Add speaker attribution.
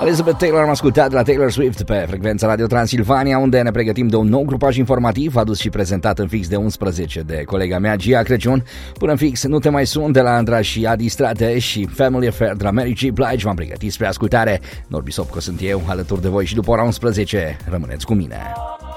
Speaker 1: Elizabeth Taylor am ascultat de la Taylor Swift pe frecvența Radio Transilvania, unde ne pregătim de un nou grupaj informativ adus și prezentat în fix de 11 de colega mea Gia Crăciun. Până în fix Nu te mai sun de la Andra și Adi Strate și Family Affair de la Mary J. Blige v-am pregătit spre ascultare. Norbi Sopco sunt eu, alături de voi și după ora 11. Rămâneți cu mine.